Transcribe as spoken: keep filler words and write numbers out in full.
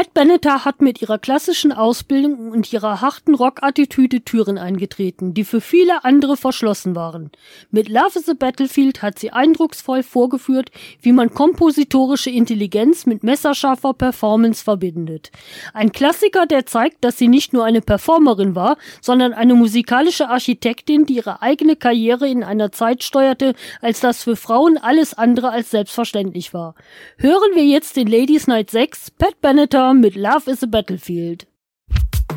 Pat Benatar hat mit ihrer klassischen Ausbildung und ihrer harten Rockattitüde Türen eingetreten, die für viele andere verschlossen waren. Mit Love is a Battlefield hat sie eindrucksvoll vorgeführt, wie man kompositorische Intelligenz mit messerscharfer Performance verbindet. Ein Klassiker, der zeigt, dass sie nicht nur eine Performerin war, sondern eine musikalische Architektin, die ihre eigene Karriere in einer Zeit steuerte, als das für Frauen alles andere als selbstverständlich war. Hören wir jetzt den Ladies Night sechs, Pat Benatar mit Love is a Battlefield.